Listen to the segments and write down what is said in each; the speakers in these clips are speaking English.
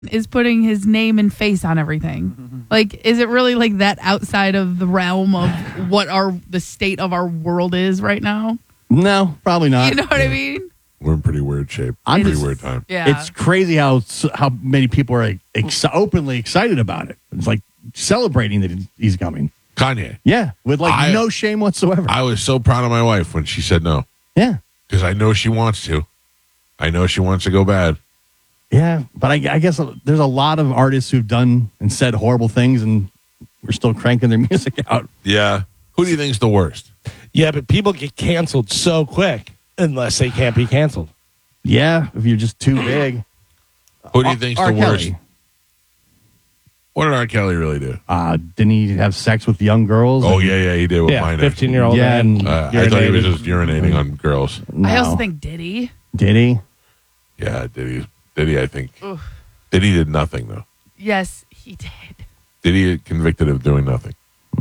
is putting his name and face on everything. Like, is it really like that outside of the realm of what the state of our world is right now? No, probably not. You know what I mean? We're in pretty weird shape. Pretty weird time. Yeah. It's crazy how many people are openly excited about it. It's like celebrating that he's coming. Kanye. Yeah, with no shame whatsoever. I was so proud of my wife when she said no. Yeah. Because I know she wants to. I know she wants to go bad. Yeah, but I guess there's a lot of artists who've done and said horrible things, and we're still cranking their music out. Yeah. Who do you think's the worst? Yeah, but people get canceled so quick unless they can't be canceled. Yeah, if you're just too big. Who do you think's R. the Kelly. worst? What did R. Kelly really do? Didn't he have sex with young girls? Oh, yeah, he did with Yeah, minors. 15-year-old Yeah, man. I thought he was just urinating on girls. No. I also think Diddy. Did he? Yeah, Diddy, I think. Oof. Diddy did nothing, though. Yes, he did. Diddy convicted of doing nothing.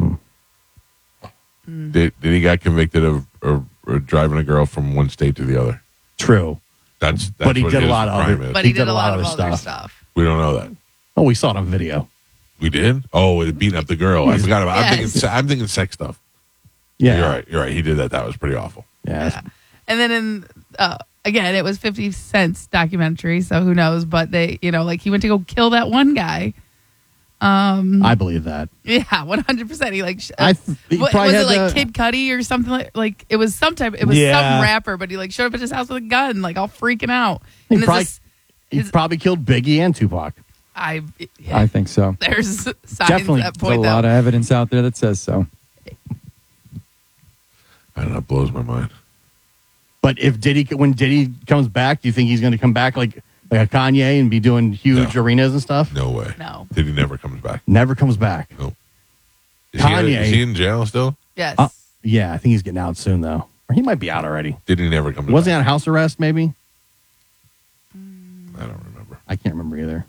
Diddy got convicted of driving a girl from one state to the other. True. That's But he what did a his lot of crime other- is. But he did a lot of other stuff. We don't know that. Oh, we saw it on video. We did? Oh, it beating up the girl. I forgot about it. Yes. I'm thinking sex stuff. Yeah. You're right. He did that. That was pretty awful. Yeah. And then again, it was 50 Cent's documentary, so who knows? But they, he went to go kill that one guy. I believe that. Yeah, 100%. He he was probably it had like Kid Cudi or something like it was some type. It was some rapper, but he showed up at his house with a gun, all freaking out. He And probably killed Biggie and Tupac. I think so. There's signs Definitely. that There's point a lot of evidence out there that says so. I don't know. It blows my mind. But when Diddy comes back, do you think he's going to come back like a Kanye and be doing huge arenas and stuff? No way. No. Diddy never comes back. Never comes back. Nope. Kanye. Is he in jail still? Yes. Yeah, I think he's getting out soon, though. Or he might be out already. Diddy never comes Wasn't he back. on house arrest, maybe? I don't remember. I can't remember either.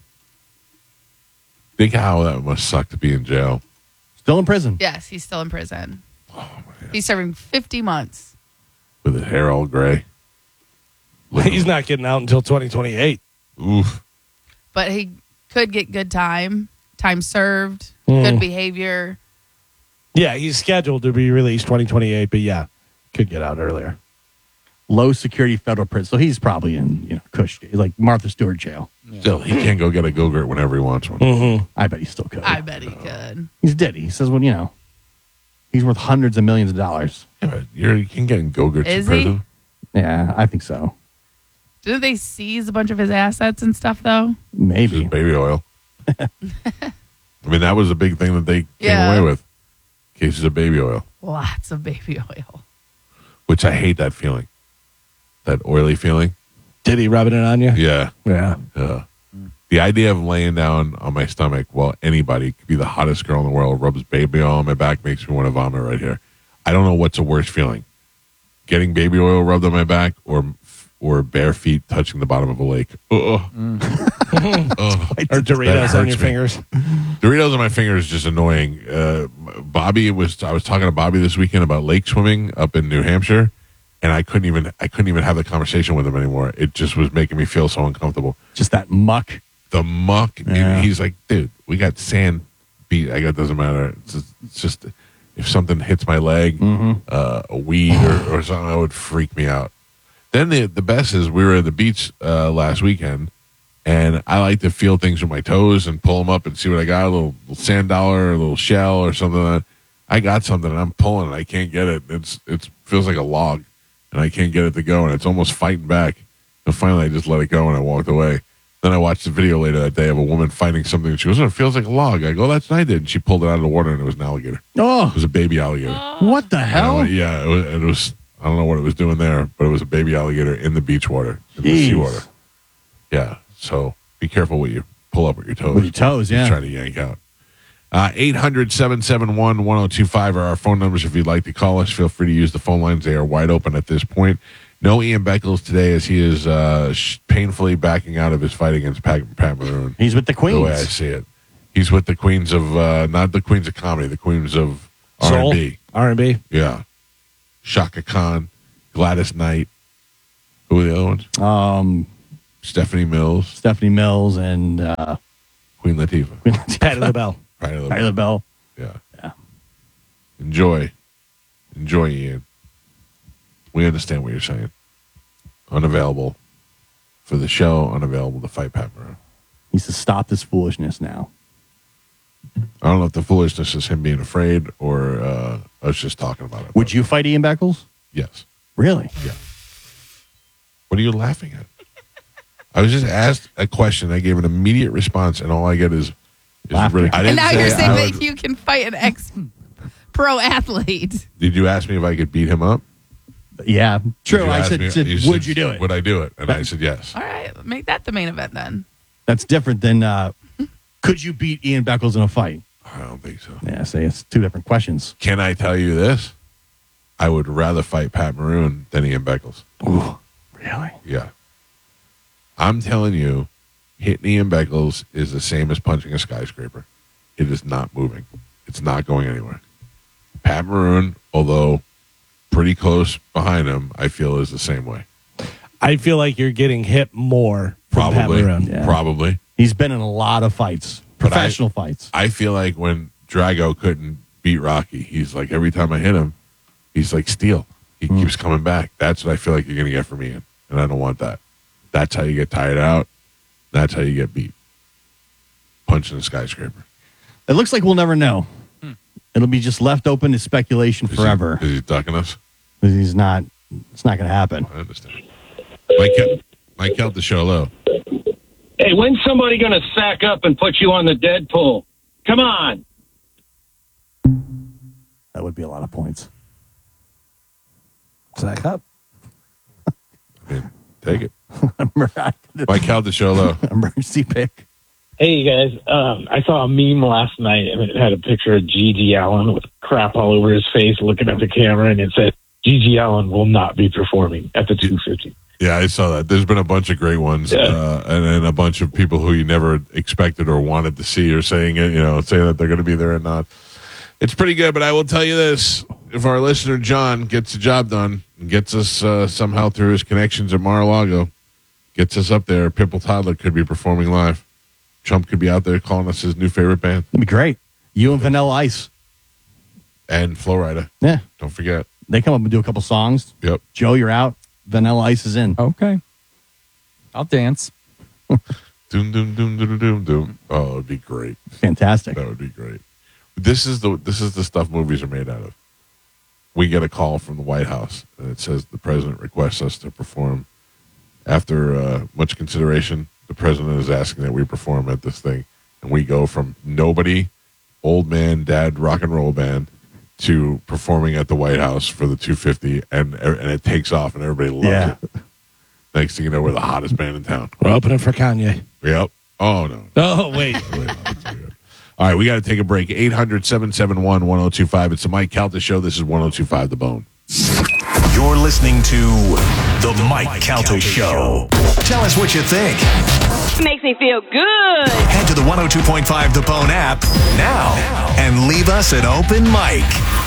Think how that must suck to be in jail. Still in prison. Yes, he's still in prison. Oh, man. He's serving 50 months. With his hair all gray. He's not getting out until 2028. Oof. But he could get good time served, Mm. good behavior. Yeah, he's scheduled to be released 2028, but yeah, could get out earlier. Low security federal prison. So he's probably in, Cush, like Martha Stewart jail. Still, he can't go get a Go-Gurt whenever he wants one. Mm-hmm. I bet he still could. I bet he could. He's Diddy. He says, well, he's worth hundreds of millions of dollars. Yeah, but you can get Go-Gurts in Is he? prison. Yeah, I think so. Didn't they seize a bunch of his assets and stuff, though? Maybe. Just baby oil. I mean, that was a big thing that they came away with. Cases of baby oil. Lots of baby oil. Which I hate that feeling. That oily feeling. Did he rubbing it on you? Yeah. Yeah. The idea of laying down on my stomach while anybody could be the hottest girl in the world rubs baby oil on my back makes me want to vomit right here. I don't know what's a worse feeling. Getting baby oil rubbed on my back or bare feet touching the bottom of a lake. Ugh. Or Doritos on your fingers. Doritos on my fingers is just annoying. I was talking to Bobby this weekend about lake swimming up in New Hampshire, and I couldn't even have the conversation with him anymore. It just was making me feel so uncomfortable. Just that muck. The muck. Yeah. And he's like, dude, we got sand beat. I go, it doesn't matter. It's just if something hits my leg, a weed or something, that would freak me out. Then the best is we were at the beach last weekend, and I like to feel things with my toes and pull them up and see what I got, a little sand dollar, a little shell or something. Like that. I got something, and I'm pulling, and I can't get it. It feels like a log, and I can't get it to go, and it's almost fighting back. And finally, I just let it go, and I walked away. Then I watched the video later that day of a woman fighting something, and she goes, "Oh, it feels like a log." I go, "That's what I did." And she pulled it out of the water, and it was an alligator. Oh, It was a baby alligator. what the hell? Yeah, it was. I don't know what it was doing there, but it was a baby alligator in the beach water, in the Jeez. seawater. Yeah, so be careful what you pull up with your toes. With your toes, yeah. Try to yank out. 800-771-1025 are our phone numbers. If you'd like to call us, feel free to use the phone lines. They are wide open at this point. No Ian Beckles today as he is painfully backing out of his fight against Pat Maroon. He's with the Queens. The way I see it. He's with the queens of, not the queens of comedy, the queens of Soul? R&B. R&B. Yeah. Shaka Khan, Gladys Knight. Who are the other ones? Stephanie Mills, and Queen Latifah. Patty LaBelle. Patty Patty LaBelle. Yeah. Yeah. Enjoy, Ian. We understand what you're saying. Unavailable for the show, unavailable to fight Pat Maroon. He needs to stop this foolishness now. I don't know if the foolishness is him being afraid or us just talking about it. Would you fight Ian Beckles? Yes. Really? Yeah. What are you laughing at? I was just asked a question. I gave an immediate response, and all I get is Laughter. I didn't And now say you're saying I that would- you can fight an ex-pro athlete. Did you ask me if I could beat him up? Yeah. True. You I asked said, me- would said, you do it? Would I do it? And I said yes. All right, make that the main event then. That's different than could you beat Ian Beckles in a fight? I don't think so. Yeah, say it's two different questions. Can I tell you this? I would rather fight Pat Maroon than Ian Beckles. Ooh, really? Yeah. I'm telling you, hitting Ian Beckles is the same as punching a skyscraper. It is not moving. It's not going anywhere. Pat Maroon, although pretty close behind him, I feel is the same way. I feel like you're getting hit more from Pat Probably. Maroon. Yeah. Probably. He's been in a lot of fights, But professional fights. I feel like when Drago couldn't beat Rocky, he's like, every time I hit him, he's like steel. He keeps coming back. That's what I feel like you're going to get from Ian. And I don't want that. That's how you get tired out. That's how you get beat. Punching a skyscraper. It looks like we'll never know. It'll be just left open to speculation forever. Is he ducking us? He's not. It's not going to happen. I understand. Mike Kelt, the show low. Hey, when's somebody going to sack up and put you on the Deadpool? Come on. That would be a lot of points. Sack up. I mean, take it. Emergency Mike Kelt, the show low. pick. Hey, you guys. I saw a meme last night, and it had a picture of Gigi Allen with crap all over his face looking at the camera, and it said, Gigi Allen will not be performing at the 250. Yeah, I saw that. There's been a bunch of great ones, and a bunch of people who you never expected or wanted to see are saying it, saying that they're going to be there and not. It's pretty good, but I will tell you this. If our listener, John, gets the job done and gets us somehow through his connections at Mar-a-Lago, gets us up there, Pimple Toddler could be performing live. Trump could be out there calling us his new favorite band. That'd be great. You and Vanilla Ice. And Flo Rida. Yeah. Don't forget. They come up and do a couple songs. Yep. Joe, you're out. Vanilla Ice is in. Okay. I'll dance. Doom, doom, doom, doom, doom, doom. Oh, it would be great. Fantastic. That would be great. This is the stuff movies are made out of. We get a call from the White House, and it says the president requests us to perform. After much consideration, the president is asking that we perform at this thing, and we go from nobody, old man, dad, rock and roll band, to performing at the White House for the 250, and it takes off, and everybody loves it. Next thing you know, we're the hottest band in town. We're opening for Kanye. Yep. Oh, no. Oh, wait. All right, we got to take a break. 800-771-1025. It's the Mike Calta Show. This is 1025 The Bone. You're listening to The Mike Calta Show. Tell us what you think. Makes me feel good. Head to the 102.5 The Bone app now and leave us an open mic.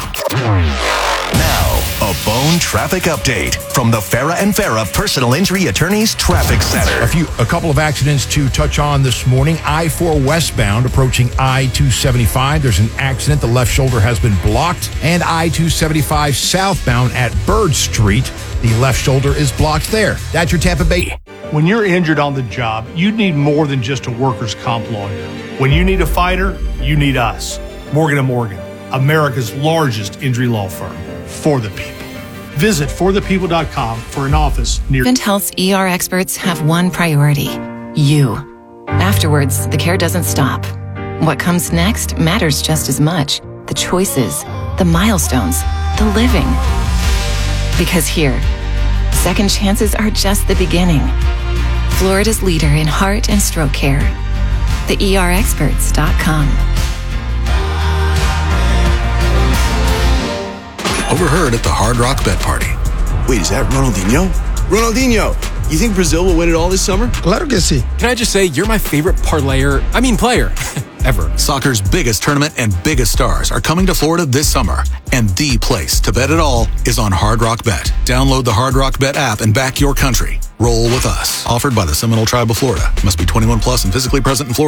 Now, a Bone traffic update from the Farah and Farah Personal Injury Attorneys Traffic Center. A couple of accidents to touch on this morning. I-4 westbound approaching I-275. There's an accident. The left shoulder has been blocked. And I-275 southbound at Bird Street. The left shoulder is blocked there. That's your Tampa Bay. When you're injured on the job, you need more than just a workers' comp lawyer. When you need a fighter, you need us. Morgan & Morgan, America's largest injury law firm. For the people. Visit forthepeople.com for an office near. Advent Health's ER experts have one priority: you. Afterwards, the care doesn't stop. What comes next matters just as much. The choices, the milestones, the living. Because here, second chances are just the beginning. Florida's leader in heart and stroke care. TheERexperts.com. Overheard at the Hard Rock Bet Party. Wait, is that Ronaldinho? Ronaldinho! You think Brazil will win it all this summer? Claro que sí. Can I just say, you're my favorite player, ever. Soccer's biggest tournament and biggest stars are coming to Florida this summer. And the place to bet it all is on Hard Rock Bet. Download the Hard Rock Bet app and back your country. Roll with us. Offered by the Seminole Tribe of Florida. Must be 21 plus and physically present in Florida.